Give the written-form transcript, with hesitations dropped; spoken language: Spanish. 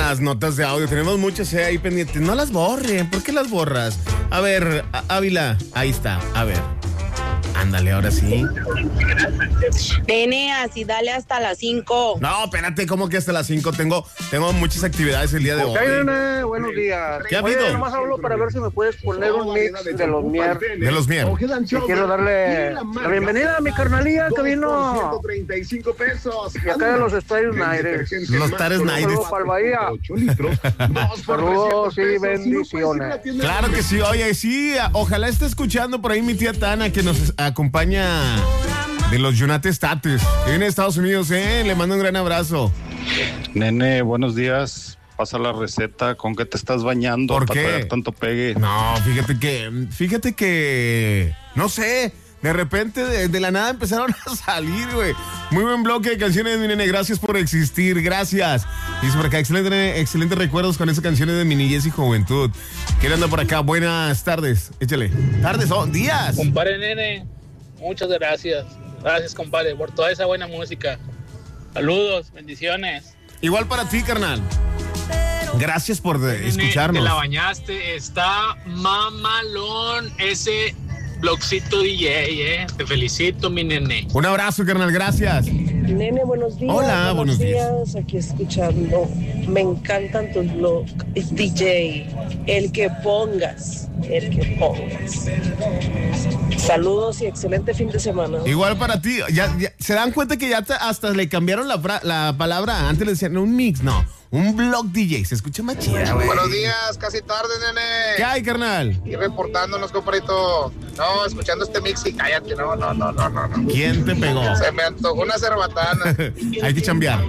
las notas de audio. Tenemos muchas ahí pendientes. No las borren. ¿Por qué las borras? A ver, Ávila. Ahí está. A ver. Ándale, ahora sí. Nene, así dale hasta las 5. No, espérate, ¿cómo que hasta las 5? Tengo muchas actividades el día de hoy. Nene, buenos días. ¿Qué ha habido? Oye, nomás hablo para ver si me puedes poner un mix de los Mier. De los Mier. Quiero darle la bienvenida a mi carnalía que vino. 135 pesos. Y acá de los Estados Unidos. Los Estados Unidos. Saludos para el Bahía. Saludos y bendiciones. Claro que sí, oye, sí, ojalá esté escuchando por ahí mi tía Tana que nos acompaña de los United States, que viene de Estados Unidos, le mando un gran abrazo. Nene, buenos días. Pasa la receta, ¿con qué te estás bañando? ¿Por para qué? traer tanto pegue. No, fíjate que, no sé, de repente de la nada empezaron a salir, güey. Muy buen bloque de canciones, mi nene, gracias por existir, gracias. Dice por acá, excelentes recuerdos con esas canciones de mi niñez y juventud. ¿Quién anda por acá? Buenas tardes, échale. Tardes, días. Compadre Nene, muchas gracias. Gracias, compadre, por toda esa buena música. Saludos, bendiciones. Igual para ti, carnal. Gracias por escucharnos. Te la bañaste, está mamalón ese blogcito DJ, Te felicito, mi nene. Un abrazo, carnal, gracias. Nene, buenos días. Hola, buenos días. Aquí escuchando. Me encantan tus blogs. DJ, el que pongas. Saludos y excelente fin de semana. Igual para ti. Ya se dan cuenta que ya hasta le cambiaron la palabra. Antes le decían un mix, no. Un blog DJ. Se escucha más chida, güey. Buenos días, casi tarde, nene. ¿Qué hay, carnal? Y reportándonos, compadrito. No, escuchando este mix y cállate. No. ¿Quién te pegó? Se me antojó una cerbatana. Hay que chambear.